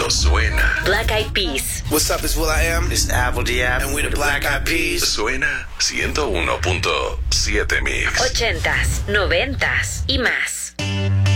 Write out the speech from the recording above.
cuando suena. Black Eyed Peas. What's up, it's will.i.am. It's Apple D.App. And we're the Black Eyed Peas. Suena 101.7 Mix. 80s, 90s y más.